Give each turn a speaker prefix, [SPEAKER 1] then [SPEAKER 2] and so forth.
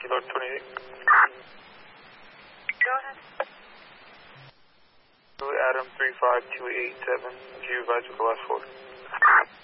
[SPEAKER 1] Lord 28.
[SPEAKER 2] Go ahead.
[SPEAKER 1] Adam 35287, do you advise with the last 4?